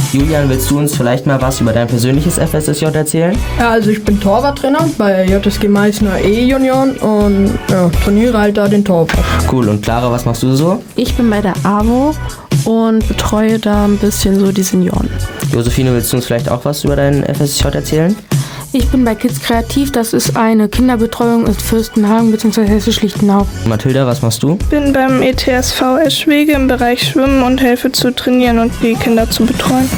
Julian, willst du uns vielleicht mal was über dein persönliches FSSJ erzählen? Ja, also ich bin Torwarttrainer bei JSG Meißner E-Junioren und trainiere halt da den Torwart. Cool, und Clara, was machst du so? Ich bin bei der AWO und betreue da ein bisschen so die Senioren. Josephine, willst du uns vielleicht auch was über dein FSSJ erzählen? Ich bin bei Kids Kreativ, das ist eine Kinderbetreuung in Fürstenhagen bzw. Hessisch-Lichtenau. Mathilda, was machst du? Ich bin beim ETSV Eschwege im Bereich Schwimmen und helfe zu trainieren und die Kinder zu betreuen.